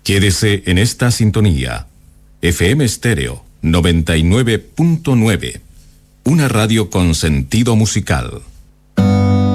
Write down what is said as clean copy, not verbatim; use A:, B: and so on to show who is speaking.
A: Quédese en esta sintonía. FM Stereo 99.9. Una radio con sentido musical.